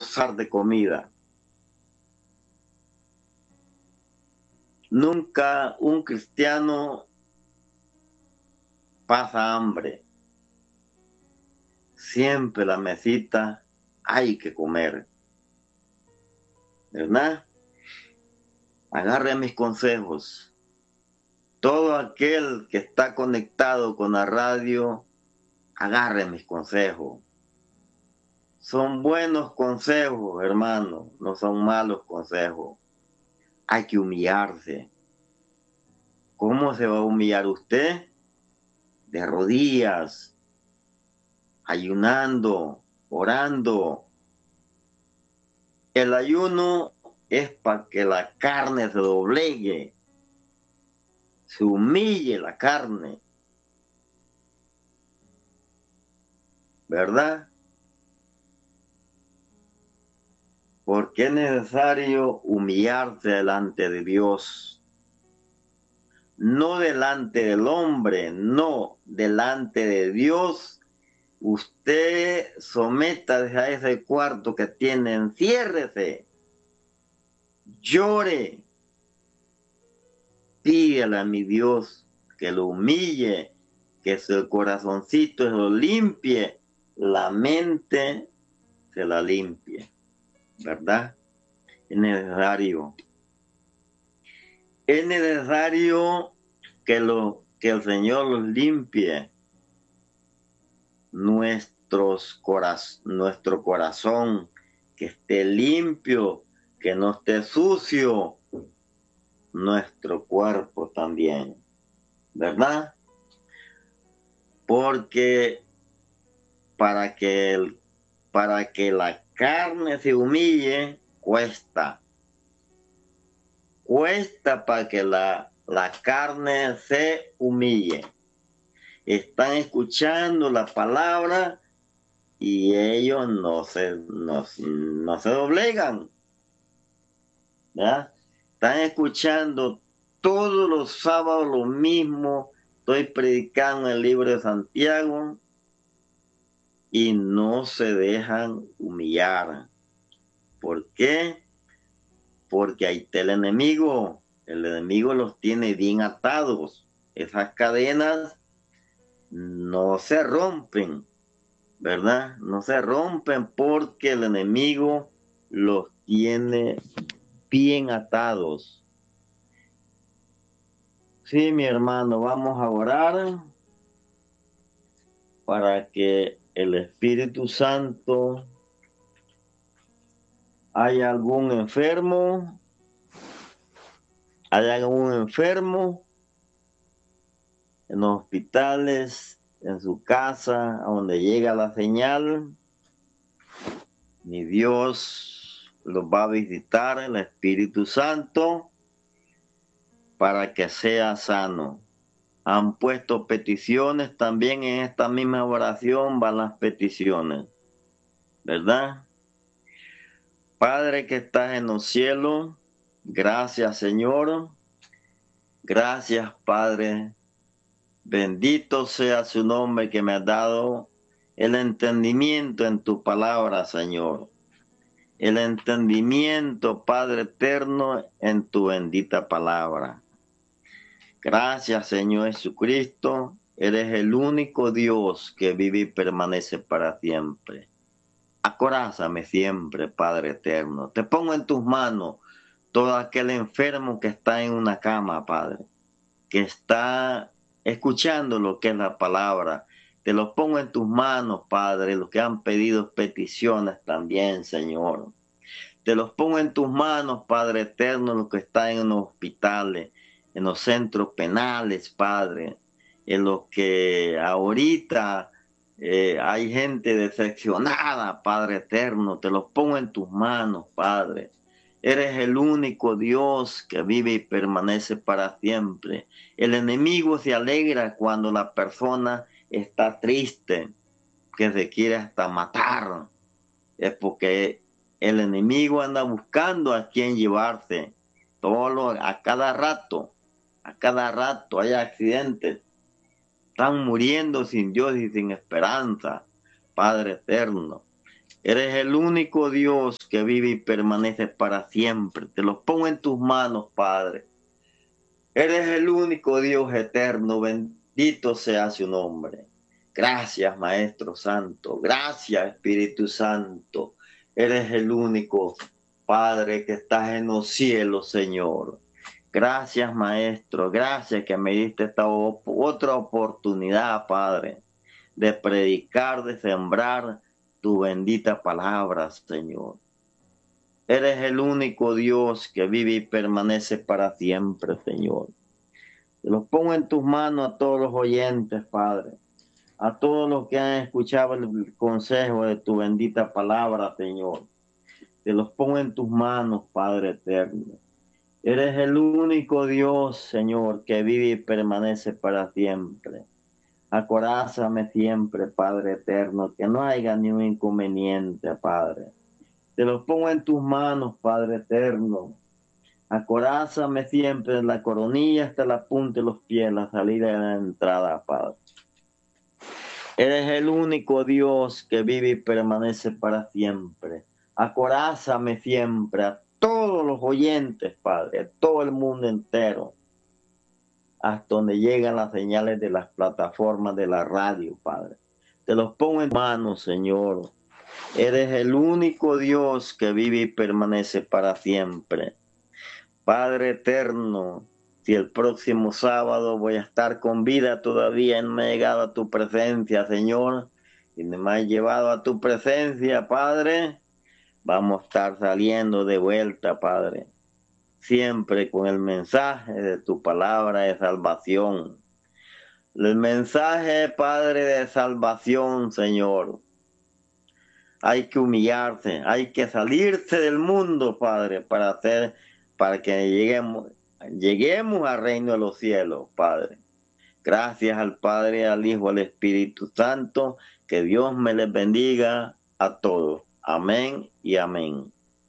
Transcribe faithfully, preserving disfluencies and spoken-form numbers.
gozar de comida. Nunca un cristiano pasa hambre. Siempre la mesita hay que comer. ¿Verdad? Agarre mis consejos. Todo aquel que está conectado con la radio, agarre mis consejos. Son buenos consejos, hermano, no son malos consejos. Hay que humillarse. ¿Cómo se va a humillar usted? De rodillas, ayunando, orando. El ayuno es para que la carne se doblegue, se humille la carne, ¿verdad? Porque es necesario humillarse delante de Dios. No delante del hombre, no, delante de Dios. Usted sométase a ese cuarto que tiene, enciérrese, llore, pídale a mi Dios que lo humille, que su corazoncito se lo limpie, la mente se la limpie, ¿verdad? Es necesario. Es necesario que, lo, que el Señor los limpie. Nuestros coraz nuestro corazón, que esté limpio, que no esté sucio, nuestro cuerpo también, ¿verdad? Porque para que, el, para que la carne se humille, cuesta. Cuesta para que la, la carne se humille. Están escuchando la palabra y ellos no se, no, no se doblegan. ¿Ya? Están escuchando todos los sábados lo mismo. Estoy predicando el libro de Santiago y no se dejan humillar. ¿Por qué? Porque ahí está el enemigo. El enemigo los tiene bien atados. Esas cadenas no se rompen, ¿verdad? No se rompen porque el enemigo los tiene bien atados. Sí, mi hermano, vamos a orar para que el Espíritu Santo, ¿hay algún enfermo? ¿Hay algún enfermo? En los hospitales, en su casa, a donde llega la señal, mi Dios los va a visitar, el Espíritu Santo, para que sea sano. Han puesto peticiones, también en esta misma oración van las peticiones, ¿verdad? Padre que estás en los cielos, gracias Señor, gracias Padre. Bendito sea su nombre que me ha dado el entendimiento en tu palabra, Señor. El entendimiento, Padre eterno, en tu bendita palabra. Gracias, Señor Jesucristo. Eres el único Dios que vive y permanece para siempre. Acorázame siempre, Padre eterno. Te pongo en tus manos todo aquel enfermo que está en una cama, Padre, que está escuchando lo que es la palabra. Te los pongo en tus manos, Padre, los que han pedido peticiones también, Señor. Te los pongo en tus manos, Padre eterno, los que están en los hospitales, en los centros penales, Padre, en los que ahorita eh, hay gente decepcionada, Padre eterno. Te los pongo en tus manos, Padre. Eres el único Dios que vive y permanece para siempre. El enemigo se alegra cuando la persona está triste, que se quiere hasta matar. Es porque el enemigo anda buscando a quien llevarse. Todo lo, a cada rato, a cada rato hay accidentes. Están muriendo sin Dios y sin esperanza, Padre eterno. Eres el único Dios que vive y permanece para siempre. Te los pongo en tus manos, Padre. Eres el único Dios eterno. Bendito sea su nombre. Gracias, Maestro Santo. Gracias, Espíritu Santo. Eres el único Padre que estás en los cielos, Señor. Gracias, Maestro. Gracias que me diste esta otra oportunidad, Padre, de predicar, de sembrar tu bendita palabra, Señor. Eres el único Dios que vive y permanece para siempre, Señor. Te los pongo en tus manos a todos los oyentes, Padre. A todos los que han escuchado el consejo de tu bendita palabra, Señor. Te los pongo en tus manos, Padre eterno. Eres el único Dios, Señor, que vive y permanece para siempre. Acorázame siempre, Padre eterno, que no haya ni un inconveniente, Padre. Te los pongo en tus manos, Padre eterno. Acorázame siempre de la coronilla hasta la punta de los pies, la salida y la entrada, Padre. Eres el único Dios que vive y permanece para siempre. Acorázame siempre a todos los oyentes, Padre, a todo el mundo entero, hasta donde llegan las señales de las plataformas de la radio, Padre. Te los pongo en manos, Señor. Eres el único Dios que vive y permanece para siempre. Padre eterno, si el próximo sábado voy a estar con vida todavía, no me he llegado a tu presencia, Señor, y no me has llevado a tu presencia, Padre, vamos a estar saliendo de vuelta, Padre, siempre con el mensaje de tu palabra de salvación. El mensaje, Padre, de salvación, Señor. Hay que humillarse, hay que salirse del mundo, Padre, para hacer, para que lleguemos, lleguemos al reino de los cielos, Padre. Gracias al Padre, al Hijo, al Espíritu Santo. Que Dios me les bendiga a todos. Amén y amén.